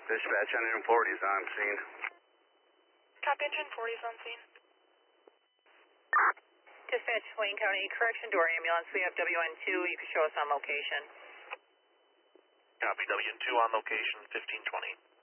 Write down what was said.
Dispatch, engine 40 is on scene. Copy, engine 40 is on scene. Dispatch, Wayne County Correction Door Ambulance. We have WN2. You can show us on location. Copy, WN2 on location, 1520.